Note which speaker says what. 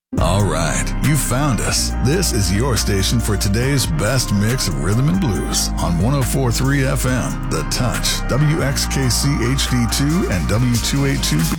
Speaker 1: All right, you found us. This is your station for today's best mix of rhythm and blues on 104.3 FM, The Touch, WXKC HD2 and W282B.